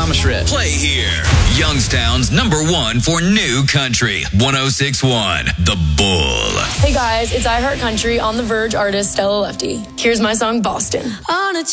Thomas Rhett. Play here. Youngstown's #1 for new country. 106.1 The Bull. Hey guys, it's iHeart Country on The Verge artist Stella Lefty. Here's my song Boston.